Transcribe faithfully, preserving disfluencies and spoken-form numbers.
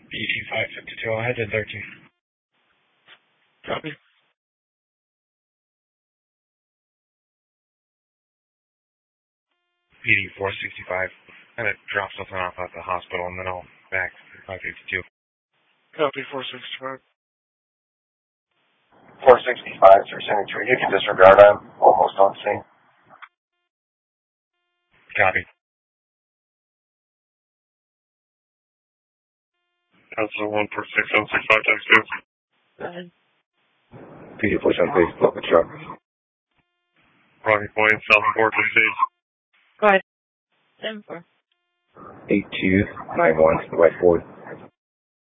B D five fifty-two, I'll head to thirteen. Copy. B D four sixty-five. I'm gonna drop something off at the hospital and then I'll back to five fifty-two. Copy, four sixty-five. four sixty-five, sir, seventy-three. You can disregard, I'm almost on scene. Copy. Council one four six seven six five times two. P D four seventy-three, pull up the truck. Rocky Point, Southport, please. Go ahead. seven four. eight two nine one, the right forward.